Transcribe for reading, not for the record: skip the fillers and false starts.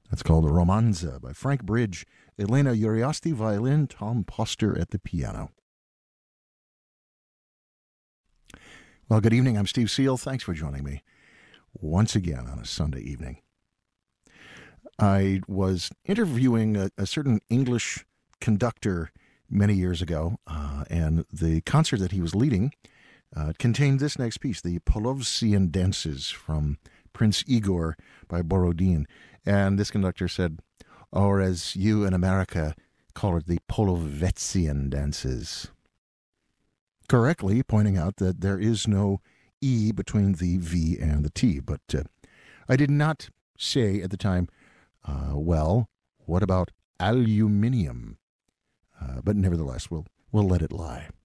That's called Romanza by Frank Bridge, Elena Uriasti violin, Tom Poster at the piano. Well, good evening. I'm Steve Seal. Thanks for joining me once again on a Sunday evening. I was interviewing a certain English conductor many years ago, and the concert that he was leading contained this next piece, the Polovtsian Dances from Prince Igor by Borodin. And this conductor said, or as you in America call it, the Polovetsian Dances. Correctly pointing out that there is no E between the V and the T. But I did not say at the time, well, what about aluminium? But nevertheless, we'll let it lie.